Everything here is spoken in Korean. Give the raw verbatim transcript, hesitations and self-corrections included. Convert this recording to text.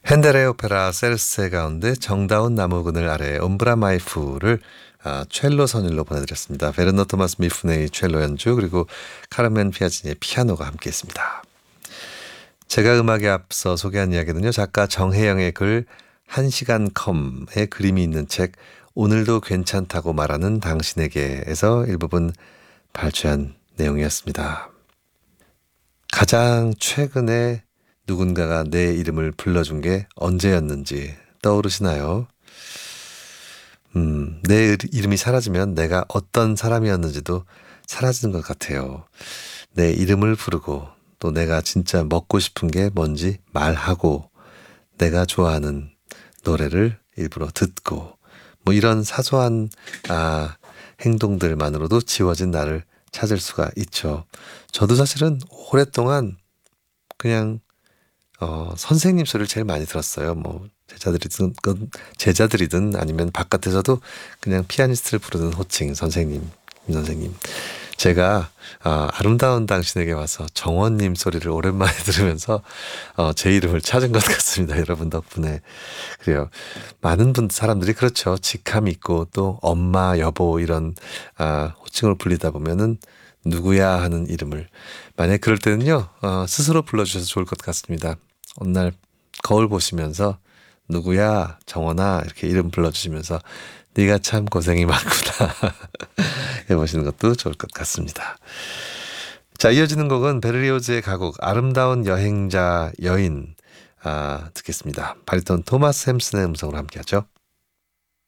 핸델의 오페라 세르세 가운데 정다운 나무 그늘 아래 옴브라 마이프를 아, 첼로 선율로 보내드렸습니다. 베르너 토마스 미프네의 첼로 연주 그리고 카르멘 피아치니의 피아노가 함께했습니다. 제가 음악에 앞서 소개한 이야기는요. 작가 정혜영의 글 한 시간 컴의 그림이 있는 책 오늘도 괜찮다고 말하는 당신에게에서 일부분 발췌한 내용이었습니다. 가장 최근에 누군가가 내 이름을 불러준 게 언제였는지 떠오르시나요? 음, 내 이름이 사라지면 내가 어떤 사람이었는지도 사라지는 것 같아요. 내 이름을 부르고 또 내가 진짜 먹고 싶은 게 뭔지 말하고 내가 좋아하는 노래를 일부러 듣고 뭐 이런 사소한 아, 행동들만으로도 지워진 나를 찾을 수가 있죠. 저도 사실은 오랫동안 그냥 어, 선생님 소리를 제일 많이 들었어요. 뭐 제자들이든 제자들이든 아니면 바깥에서도 그냥 피아니스트를 부르는 호칭 선생님, 선생님. 제가 아, 아름다운 당신에게 와서 정원님 소리를 오랜만에 들으면서 어, 제 이름을 찾은 것 같습니다. 여러분 덕분에. 그래요. 많은 분 사람들이 그렇죠. 직함이 있고 또 엄마, 여보 이런 아, 호칭으로 불리다 보면은 누구야 하는 이름을 만약 그럴 때는요 어, 스스로 불러주셔서 좋을 것 같습니다. 어느 날 거울 보시면서 누구야 정원아 이렇게 이름 불러주시면서 네가 참 고생이 많구나 해보시는 것도 좋을 것 같습니다. 자, 이어지는 곡은 베를리오즈의 가곡 아름다운 여행자 여인 아, 듣겠습니다. 바리톤 토마스 햄슨의 음성으로 함께하죠.